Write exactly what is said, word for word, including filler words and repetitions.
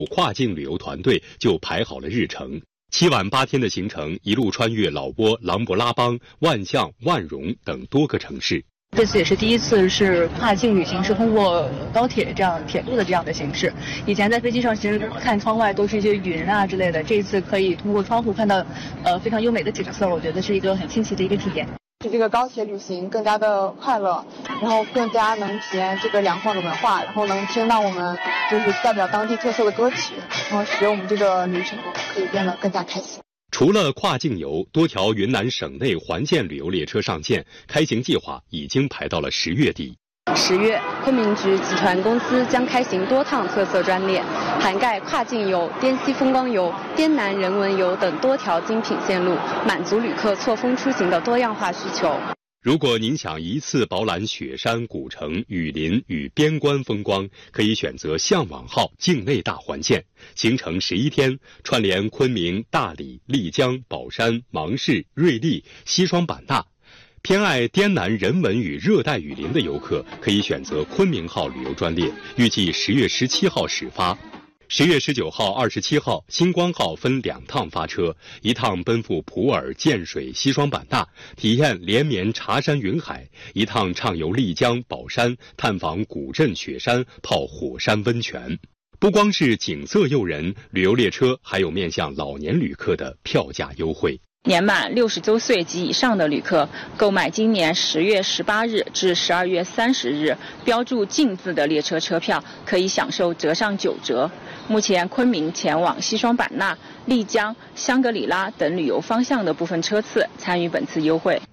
跨境旅游团队就排好了日程。七晚八天的行程一路穿越老挝、琅勃拉邦、万象、万荣等多个城市。 这次也是第一次是跨境旅行，是通过高铁这样铁路的这样的形式。以前在飞机上其实看窗外都是一些云啊之类的，这一次可以通过窗户看到呃非常优美的景色，我觉得是一个很新奇的一个体验。 这个高铁旅行更加的快乐，然后更加能体验这个两广的文化，然后能听到我们就是代表当地特色的歌曲，然后使我们这个旅程可以变得更加开心。 除了跨境游，多条云南省内环线旅游列车上线，开行计划已经排到了十月底。 十月，昆明局集团公司将开行多趟特色专列，涵盖跨境游、滇西风光游、滇南人文游等多条精品线路，满足旅客错峰出行的多样化需求。 如果您想一次饱览雪山、古城、雨林与边关风光，可以选择向往号境内大环线，行程十一天，串联昆明、大理、丽江、保山、芒市、瑞丽、西双版纳。偏爱滇南人文与热带雨林的游客，可以选择昆明号旅游专列，预计十月十七号始发。十月十九号、二十七号，星光号分两趟发车，一趟奔赴普洱、建水、西双版纳，体验连绵茶山云海；一趟畅游丽江、保山，探访古镇雪山，泡火山温泉。不光是景色诱人，旅游列车还有面向老年旅客的票价优惠。 年满六十周岁及以上的旅客，购买今年十月十八日至十二月三十日标注“晋”字的列车车票，可以享受折上九折。目前，昆明前往西双版纳、丽江、香格里拉等旅游方向的部分车次参与本次优惠。